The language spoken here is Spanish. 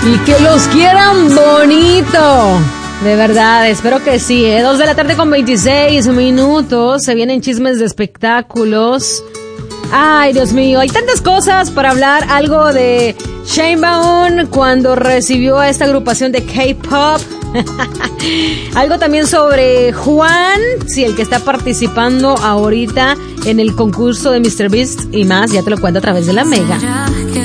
Y que los quieran bonito. De verdad, espero que sí, 2 de la tarde con 26 minutos. Se vienen chismes de espectáculos. Ay, Dios mío, hay tantas cosas para hablar. Algo de Shanebaum cuando recibió a esta agrupación de K-pop. Algo también sobre Juan, sí, el que está participando ahorita en el concurso de MrBeast y más. Ya te lo cuento a través de la Mega.